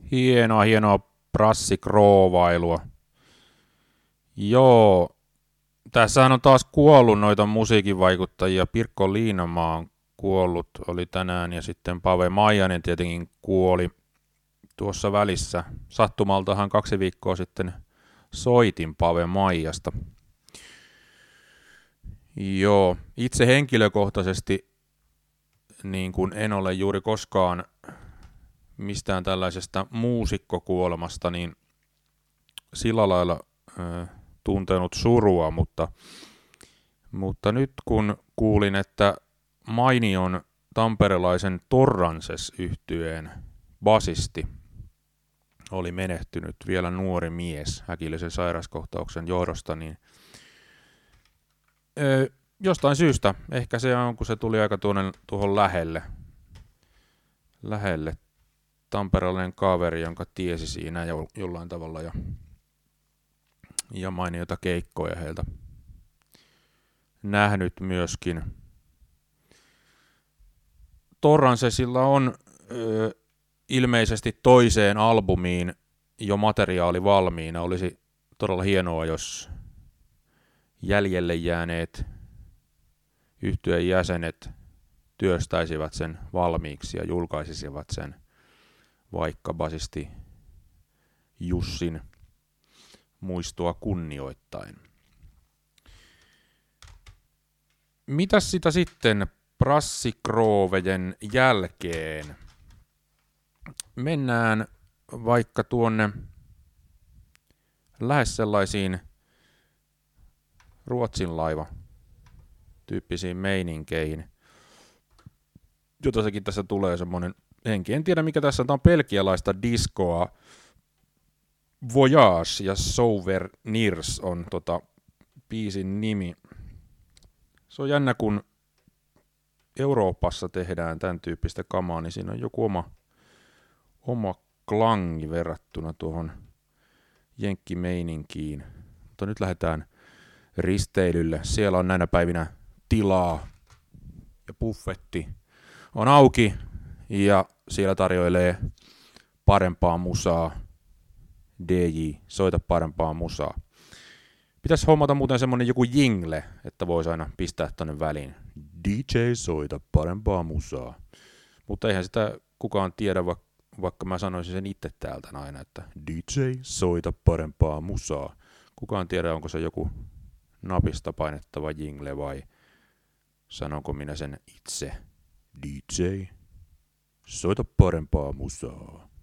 Hienoa brassikrovailua. Joo, tässähän on taas kuollut noita musiikin vaikuttajia. Pirkko Liinamaa on kuollut, oli tänään, ja sitten Pave Maijanen tietenkin kuoli tuossa välissä. Sattumaltahan 2 viikkoa sitten soitin Pave Maijasta. Joo, itse henkilökohtaisesti niin kuin en ole juuri koskaan mistään tällaisesta muusikkokuolemasta niin sillä lailla tuntenut surua, mutta nyt kun kuulin, että mainion tamperelaisen Torranses-yhtyeen basisti oli menehtynyt, vielä nuori mies äkillisen sairaskohtauksen johdosta, niin jostain syystä, ehkä se on, kun se tuli aika tuohon lähelle tamperelainen kaveri, jonka tiesi siinä jollain tavalla ja mainioita keikkoja heiltä nähnyt myöskin. Torransesilla on ilmeisesti toiseen albumiin jo materiaali valmiina. Olisi todella hienoa, jos jäljelle jääneet yhtyeen jäsenet työstäisivät sen valmiiksi ja julkaisisivat sen vaikka basisti Jussin muistoa kunnioittain. Mitäs sitä sitten Brassikrovejen jälkeen? Mennään vaikka tuonne lähes sellaisiin Ruotsin laiva tyyppisiin meininkeihin. Jotenkin tässä tulee semmonen henki. En tiedä mikä tässä on. Tämä on belgialaista diskoa. Voyage ja Souvenirs on biisin nimi. Se on jännä, kun Euroopassa tehdään tämän tyyppistä kamaa, niin siinä on joku oma klangi verrattuna tuohon jenkkimeininkiin. Mutta nyt lähdetään risteilylle. Siellä on näinä päivinä tilaa ja buffetti on auki ja siellä tarjoilee parempaa musaa. DJ, soita parempaa musaa. Pitäisi hommata muuten semmonen joku jingle, että voisi aina pistää tonne väliin. DJ, soita parempaa musaa. Mutta eihän sitä kukaan tiedä, vaikka mä sanoisin sen itse täältä aina, että DJ, soita parempaa musaa. Kukaan tiedä, onko se joku napista painettava jingle vai sanonko minä sen itse. DJ, soita parempaa musaa.